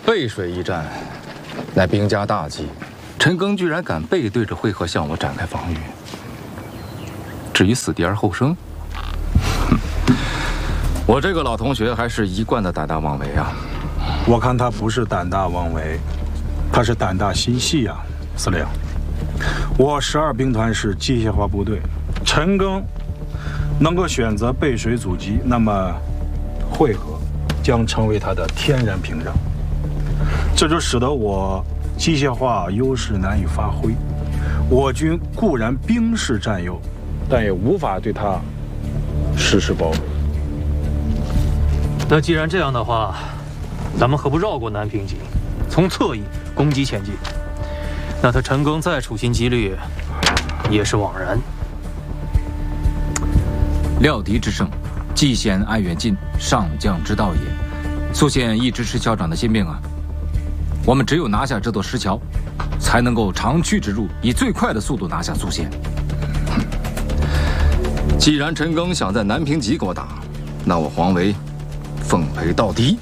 背水一战，乃兵家大忌。陈赓居然敢背对着会合向我展开防御。至于死敌而后生，我这个老同学还是一贯的胆大妄为啊。 我看他不是胆大妄为，他是胆大心细呀，司令。我12兵团是机械化部队，陈赓能够选择背水阻击，那么会合将成为他的天然屏障，这就使得我机械化优势难以发挥。我军固然兵势占优，但也无法对他实施包围。 那既然这样的话，咱们何不绕过南平集，从侧翼攻击前进？那他陈赓再处心积虑，也是枉然。 料敌之胜，既显爱远近，上将之道也。苏宪一直是校长的心病啊。我们只有拿下这座石桥，才能够长驱直入，以最快的速度拿下苏宪。 既然陈赓想在南平集给我打，那我黄维奉陪到底。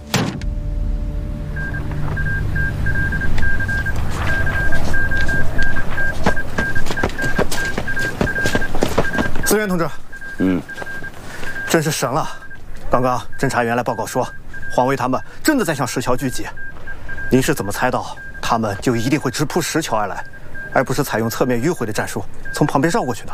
资源同志，真是神了！刚刚侦查员来报告说，黄维他们真的在向石桥聚集。您是怎么猜到他们就一定会直扑石桥而来，而不是采用侧面迂回的战术，从旁边绕过去的？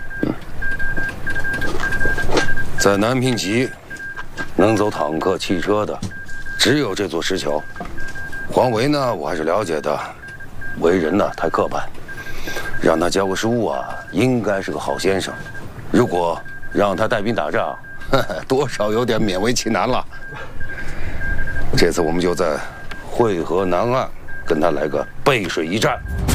在南平集，能走坦克、汽车的，只有这座石桥。黄维呢，我还是了解的，为人呢太刻板，让他教个书啊，应该是个好先生。如果让他带兵打仗，多少有点勉为其难了。这次我们就在会合南岸跟他来个背水一战。